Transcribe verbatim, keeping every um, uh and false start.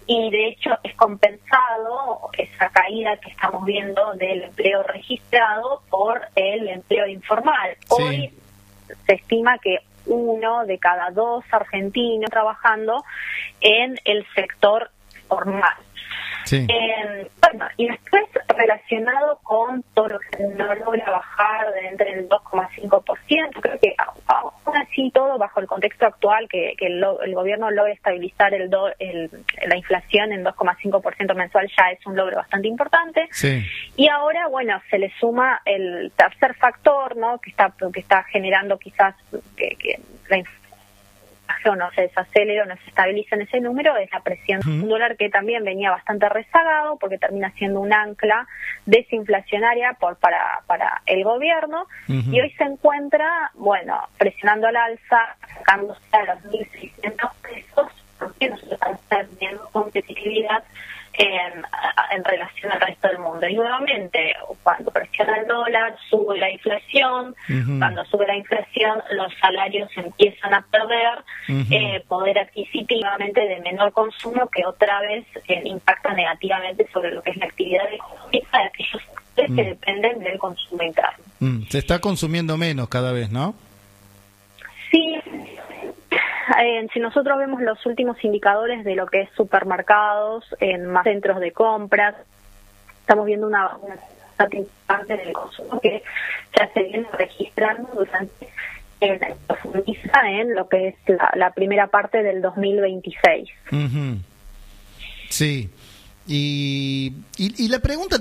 y de hecho es compensado esa caída que estamos viendo del empleo registrado por el empleo informal. Sí. Hoy se estima que uno de cada dos argentinos trabajando en el sector formal. Sí. Eh, bueno, y después relacionado con todo lo que no logra bajar de entre el dos coma cinco por ciento, creo que aún así todo bajo el contexto actual, que, que el, el gobierno logra estabilizar el, do, el la inflación en dos coma cinco por ciento mensual, ya es un logro bastante importante. Sí. Y ahora, bueno, se le suma el tercer factor, ¿no?, que está que está generando quizás que, que la inflación no se desacelera o no se estabiliza en ese número, es la presión de un dólar que también venía bastante rezagado porque termina siendo un ancla desinflacionaria por para para el gobierno. Uh-huh. Y hoy se encuentra, bueno, presionando al alza, sacándose a los mil seiscientos pesos, porque nosotros estamos perdiendo competitividad En, en relación al resto del mundo. Y nuevamente, cuando presiona el dólar, sube la inflación. Uh-huh. Cuando sube la inflación, los salarios empiezan a perder uh-huh. eh, poder adquisitivamente de menor consumo, que otra vez eh, impacta negativamente sobre lo que es la actividad económica de aquellos sectores uh-huh. que dependen del consumo interno. Uh-huh. Se está consumiendo menos cada vez, ¿no? Sí. Eh, si nosotros vemos los últimos indicadores de lo que es supermercados, en más centros de compras, estamos viendo una, una bastante importante del consumo que ya se viene registrando durante eh, profundiza en lo que es la, la primera parte del dos mil veintiséis. Uh-huh. Sí. Y, y, y la pregunta